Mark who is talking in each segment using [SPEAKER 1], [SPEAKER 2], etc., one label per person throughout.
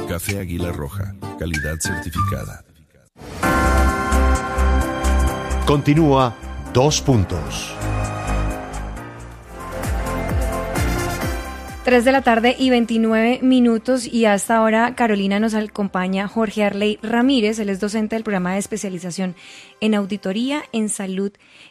[SPEAKER 1] Café Águila Roja, calidad certificada.
[SPEAKER 2] Continúa 2 puntos.
[SPEAKER 3] 3:29 p.m. y hasta ahora, Carolina, nos acompaña Jorge Arley Ramírez. Él es docente del programa de especialización en auditoría en salud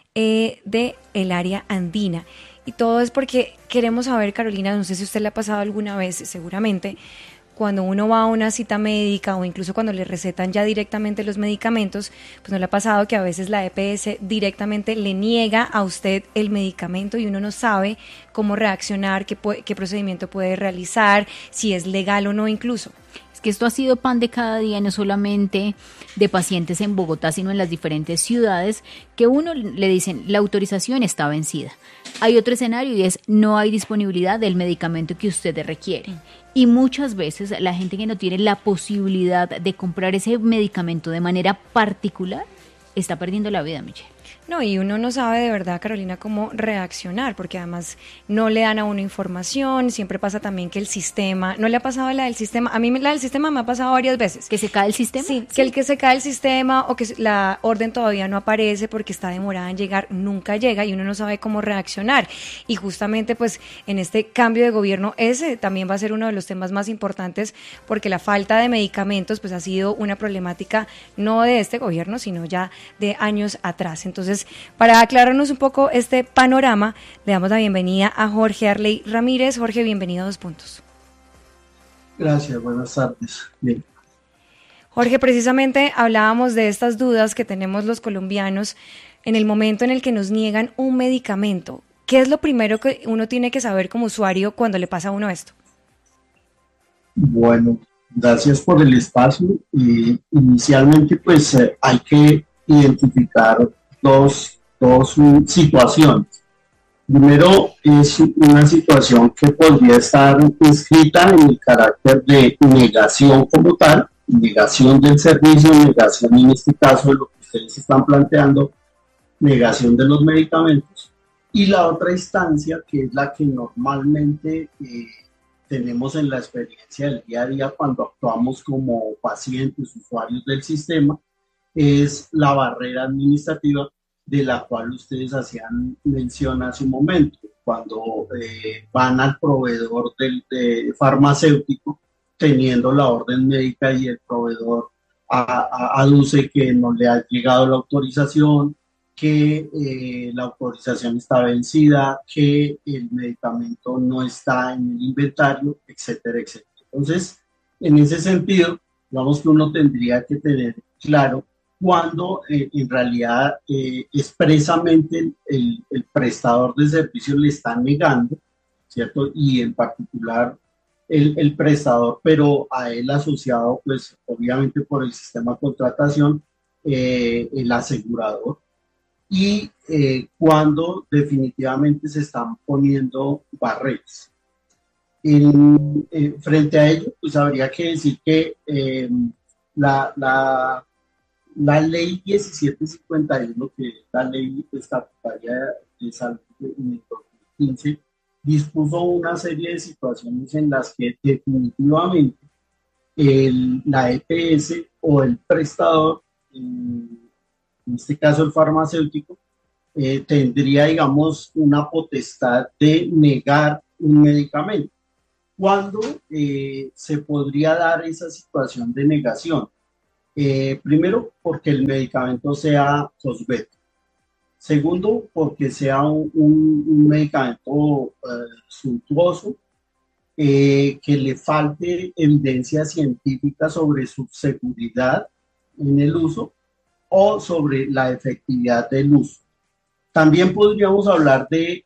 [SPEAKER 3] del área andina. Y todo es porque queremos saber, Carolina, no sé si a usted le ha pasado alguna vez, seguramente, cuando uno va a una cita médica o incluso cuando le recetan ya directamente los medicamentos, pues no le ha pasado que a veces la EPS directamente le niega a usted el medicamento y uno no sabe cómo reaccionar, qué procedimiento puede realizar, si es legal o no incluso.
[SPEAKER 4] Es que esto ha sido pan de cada día, no solamente de pacientes en Bogotá, sino en las diferentes ciudades, que uno le dicen la autorización está vencida. Hay otro escenario y es no hay disponibilidad del medicamento que usted requiere. Y muchas veces la gente que no tiene la posibilidad de comprar ese medicamento de manera particular está perdiendo la vida, Michelle.
[SPEAKER 3] No, y uno no sabe de verdad, Carolina, cómo reaccionar, porque además no le dan a uno información, siempre pasa también que el sistema, ¿no le ha pasado la del sistema? A mí la del sistema me ha pasado varias veces.
[SPEAKER 4] ¿Que se cae el sistema?
[SPEAKER 3] Sí, que se cae el sistema o que la orden todavía no aparece porque está demorada en llegar, nunca llega y uno no sabe cómo reaccionar. Y justamente pues en este cambio de gobierno ese también va a ser uno de los temas más importantes, porque la falta de medicamentos pues ha sido una problemática no de este gobierno, sino ya de años atrás. Entonces, para aclararnos un poco este panorama, le damos la bienvenida a Jorge Arley Ramírez. Jorge, bienvenido a 2 puntos.
[SPEAKER 5] Gracias, buenas tardes. Bien.
[SPEAKER 3] Jorge, precisamente hablábamos de estas dudas que tenemos los colombianos en el momento en el que nos niegan un medicamento. ¿Qué es lo primero que uno tiene que saber como usuario cuando le pasa a uno esto?
[SPEAKER 5] Bueno, gracias por el espacio. Inicialmente, pues hay que identificar dos situaciones. Primero, es una situación que podría estar inscrita en el carácter de negación como tal, negación del servicio, negación en este caso de lo que ustedes están planteando, negación de los medicamentos. Y la otra instancia, que es la que normalmente tenemos en la experiencia del día a día cuando actuamos como pacientes, usuarios del sistema, es la barrera administrativa de la cual ustedes hacían mención hace un momento, cuando van al proveedor del farmacéutico teniendo la orden médica y el proveedor aduce que no le ha llegado la autorización, que la autorización está vencida, que el medicamento no está en el inventario, etcétera, etcétera. Entonces, en ese sentido, digamos que uno tendría que tener claro cuando en realidad expresamente el prestador de servicios le está negando, ¿cierto? Y en particular el prestador, pero a él asociado, pues obviamente por el sistema de contratación, el asegurador, y cuando definitivamente se están poniendo barreras. Frente a ello, pues habría que decir que la ley 1751, que es la ley estatutaria de salud en el 2015, dispuso una serie de situaciones en las que definitivamente la EPS o el prestador, en este caso el farmacéutico, tendría, digamos, una potestad de negar un medicamento. ¿Cuándo se podría dar esa situación de negación? Primero, porque el medicamento sea cosmético. Segundo, porque sea un medicamento suntuoso, que le falte evidencia científica sobre su seguridad en el uso o sobre la efectividad del uso. También podríamos hablar de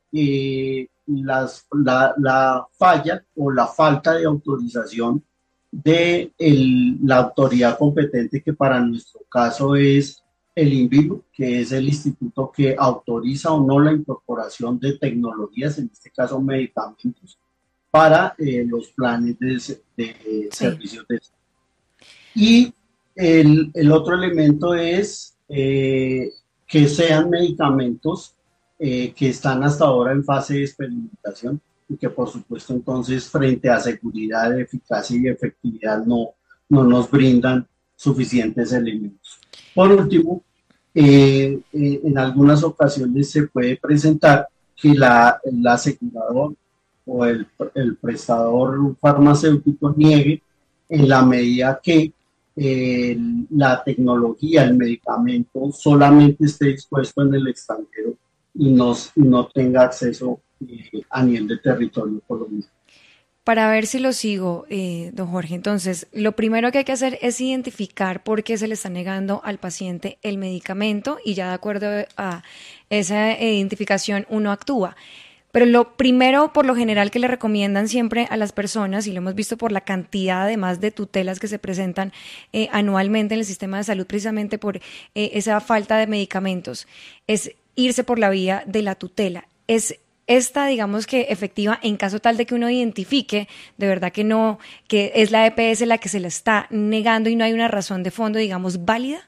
[SPEAKER 5] la falla o la falta de autorización de la autoridad competente, que para nuestro caso es el INVIMA, que es el instituto que autoriza o no la incorporación de tecnologías, en este caso medicamentos, para los planes de servicios de salud. Y el otro elemento es que sean medicamentos que están hasta ahora en fase de experimentación y que por supuesto entonces frente a seguridad, eficacia y efectividad no nos brindan suficientes elementos. Por último, en algunas ocasiones se puede presentar que el asegurador o el prestador farmacéutico niegue en la medida que la tecnología, el medicamento solamente esté dispuesto en el extranjero y no tenga acceso a nivel de territorio colombiano.
[SPEAKER 3] Para ver si lo sigo, don Jorge, entonces, lo primero que hay que hacer es identificar por qué se le está negando al paciente el medicamento y ya de acuerdo a esa identificación uno actúa. Pero lo primero, por lo general, que le recomiendan siempre a las personas, y lo hemos visto por la cantidad además de tutelas que se presentan anualmente en el sistema de salud precisamente por esa falta de medicamentos, es irse por la vía de la tutela. Es esta, digamos que efectiva, en caso tal de que uno identifique de verdad que no, que es la EPS la que se la está negando y no hay una razón de fondo, digamos, válida.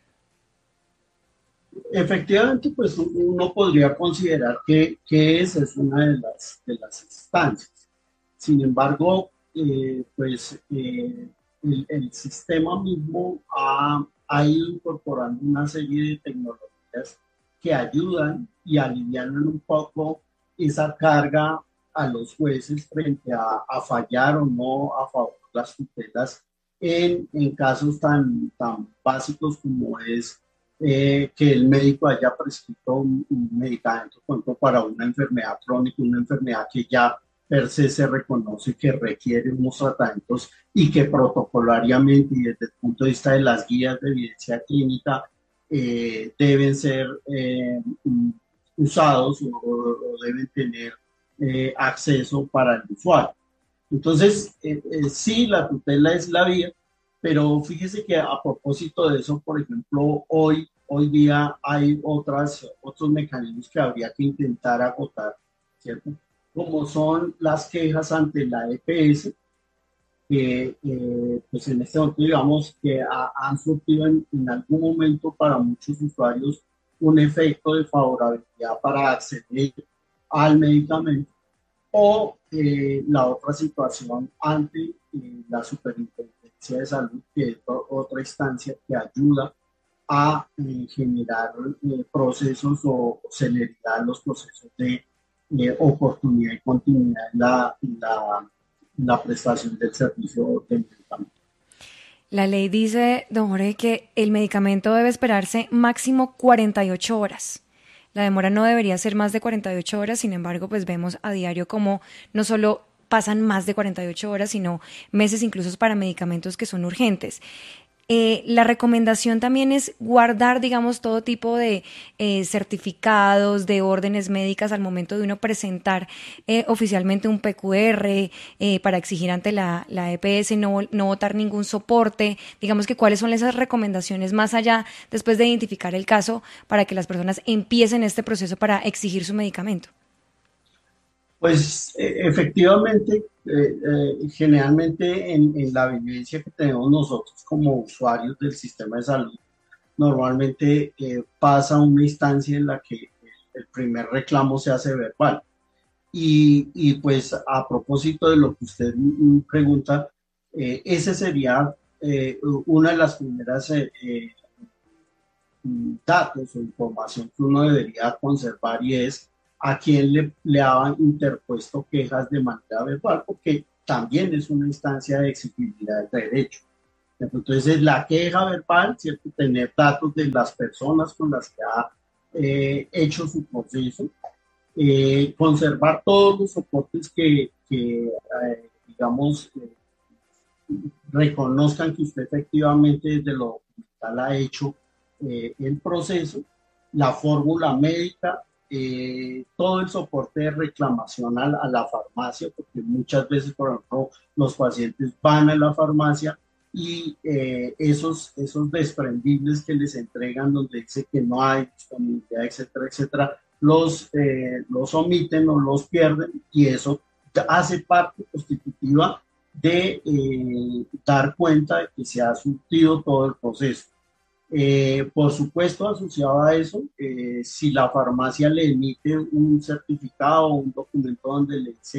[SPEAKER 5] Efectivamente, pues uno podría considerar que esa es una de las instancias. Sin embargo, el sistema mismo ha ido incorporando una serie de tecnologías que ayudan y alivianan un poco esa carga a los jueces frente a fallar o no a favor de las tutelas en casos tan básicos como es que el médico haya prescrito un medicamento, por ejemplo, para una enfermedad crónica, una enfermedad que ya per se reconoce que requiere unos tratamientos y que protocolariamente y desde el punto de vista de las guías de evidencia clínica deben ser usados o deben tener acceso para el usuario. Entonces, sí, la tutela es la vía, pero fíjese que a propósito de eso, por ejemplo, hoy día hay otros mecanismos que habría que intentar agotar, ¿cierto? Como son las quejas ante la EPS, que pues en este momento digamos que han surtido en algún momento para muchos usuarios un efecto de favorabilidad para acceder al medicamento, o la otra situación ante la Superintendencia de Salud, que es otra instancia que ayuda a generar procesos o celeridad en los procesos de oportunidad y continuidad en la prestación del servicio de medicamento.
[SPEAKER 3] La ley dice, don Jorge, que el medicamento debe esperarse máximo 48 horas. La demora no debería ser más de 48 horas, sin embargo, pues vemos a diario como no solo pasan más de 48 horas, sino meses incluso para medicamentos que son urgentes. La recomendación también es guardar, digamos, todo tipo de certificados, de órdenes médicas al momento de uno presentar oficialmente un PQR para exigir ante la EPS, no botar ningún soporte. Digamos que cuáles son esas recomendaciones más allá, después de identificar el caso, para que las personas empiecen este proceso para exigir su medicamento.
[SPEAKER 5] Pues efectivamente, generalmente en la vivencia que tenemos nosotros como usuarios del sistema de salud, normalmente pasa una instancia en la que el primer reclamo se hace verbal. Y pues a propósito de lo que usted pregunta, ese sería una de las primeras datos o información que uno debería conservar, y es a quien le han interpuesto quejas de manera verbal, porque también es una instancia de exigibilidad de derecho. Entonces, la queja verbal, ¿cierto? Tener datos de las personas con las que ha hecho su proceso, conservar todos los soportes que digamos, reconozcan que usted efectivamente desde lo documental ha hecho el proceso, la fórmula médica, todo el soporte de reclamación a la farmacia, porque muchas veces, por ejemplo, los pacientes van a la farmacia y esos desprendibles que les entregan donde dice que no hay disponibilidad, etcétera, etcétera, los omiten o los pierden, y eso hace parte constitutiva de dar cuenta de que se ha surtido todo el proceso. Por supuesto, asociado a eso, si la farmacia le emite un certificado o un documento donde le dice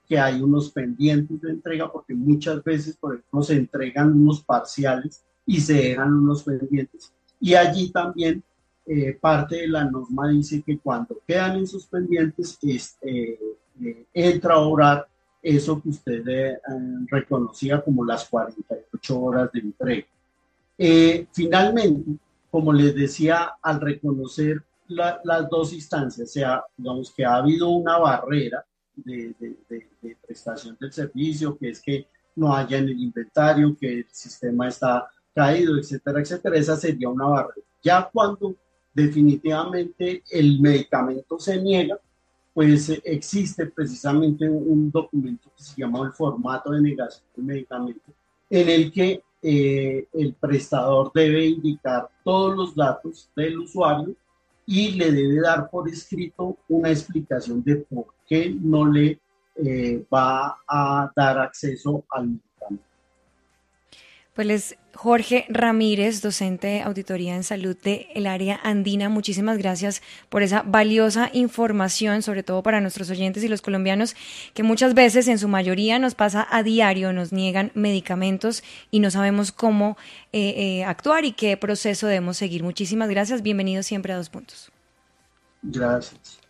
[SPEAKER 5] que hay unos pendientes de entrega, porque muchas veces, por ejemplo, se entregan unos parciales y se dejan unos pendientes. Y allí también parte de la norma dice que cuando quedan en sus pendientes, entra a obrar eso que usted reconocía como las 48 horas de entrega. Finalmente, como les decía, al reconocer las dos instancias, o sea, digamos que ha habido una barrera de prestación del servicio, que es que no haya en el inventario, que el sistema está caído, etcétera, etcétera, esa sería una barrera. Ya cuando definitivamente el medicamento se niega, pues existe precisamente un documento que se llama el formato de negación del medicamento, en el que el prestador debe indicar todos los datos del usuario y le debe dar por escrito una explicación de por qué no le va a dar acceso al medicamento.
[SPEAKER 3] Pues Jorge Ramírez, docente de auditoría en salud del área andina, muchísimas gracias por esa valiosa información, sobre todo para nuestros oyentes y los colombianos, que muchas veces, en su mayoría, nos pasa a diario, nos niegan medicamentos y no sabemos cómo actuar y qué proceso debemos seguir. Muchísimas gracias, bienvenido siempre a 2 Puntos.
[SPEAKER 5] Gracias.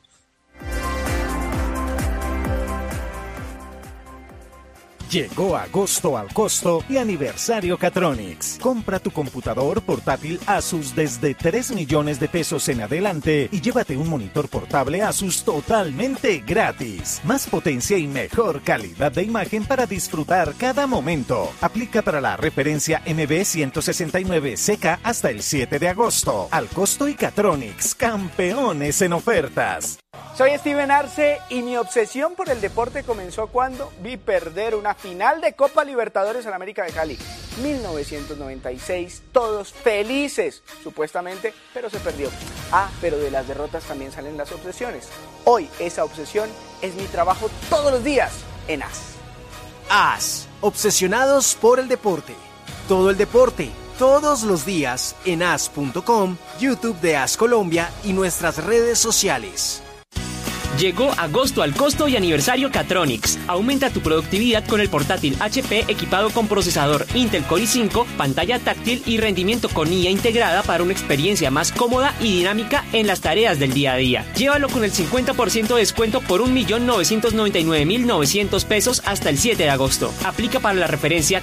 [SPEAKER 6] Llegó agosto al costo y aniversario Catronics. Compra tu computador portátil Asus desde 3 millones de pesos en adelante y llévate un monitor portable Asus totalmente gratis. Más potencia y mejor calidad de imagen para disfrutar cada momento. Aplica para la referencia MB169CK hasta el 7 de agosto. Al costo y Catronics, campeones en ofertas.
[SPEAKER 7] Soy Steven Arce y mi obsesión por el deporte comenzó cuando vi perder una final de Copa Libertadores en América de Cali. 1996, todos felices, supuestamente, pero se perdió. Pero de las derrotas también salen las obsesiones. Hoy esa obsesión es mi trabajo todos los días en AS.
[SPEAKER 8] AS, obsesionados por el deporte. Todo el deporte, todos los días en as.com, YouTube de AS Colombia y nuestras redes sociales.
[SPEAKER 9] Llegó agosto al costo y aniversario Catronics. Aumenta tu productividad con el portátil HP equipado con procesador Intel Core i5, pantalla táctil y rendimiento con IA integrada para una experiencia más cómoda y dinámica en las tareas del día a día. Llévalo con el 50% de descuento por 1.999.900 pesos hasta el 7 de agosto. Aplica para la referencia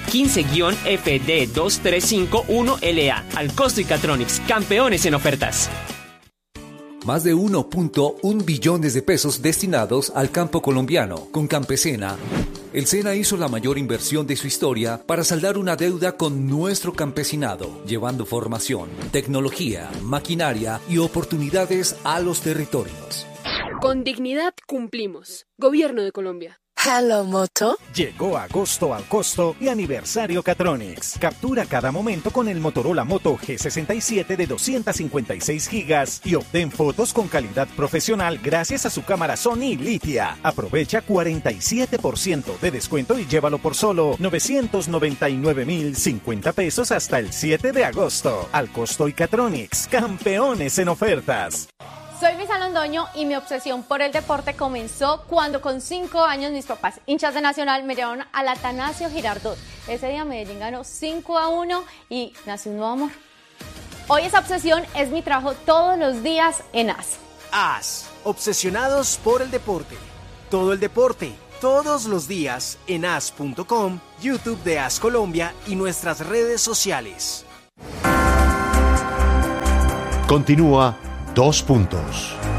[SPEAKER 9] 15-FD2351LA. Al costo y Catronics, campeones en ofertas.
[SPEAKER 10] Más de 1.1 billones de pesos destinados al campo colombiano. Con Campesena, el SENA hizo la mayor inversión de su historia para saldar una deuda con nuestro campesinado, llevando formación, tecnología, maquinaria y oportunidades a los territorios.
[SPEAKER 11] Con dignidad cumplimos. Gobierno de Colombia.
[SPEAKER 12] Hello, Moto.
[SPEAKER 6] Llegó agosto al costo y aniversario Catronics. Captura cada momento con el Motorola Moto G67 de 256 gigas y obtén fotos con calidad profesional gracias a su cámara Sony Litia. Aprovecha 47% de descuento y llévalo por solo 999.050 pesos hasta el 7 de agosto. Al costo y Catronics, campeones en ofertas.
[SPEAKER 13] Soy Luisa Londoño y mi obsesión por el deporte comenzó cuando con 5 años mis papás, hinchas de Nacional, me llevaron al Atanasio Girardot. Ese día Medellín ganó 5-1 y nació un nuevo amor. Hoy esa obsesión es mi trabajo todos los días en AS.
[SPEAKER 8] AS, obsesionados por el deporte. Todo el deporte, todos los días en as.com, YouTube de AS Colombia y nuestras redes sociales.
[SPEAKER 2] Continúa 2 Puntos.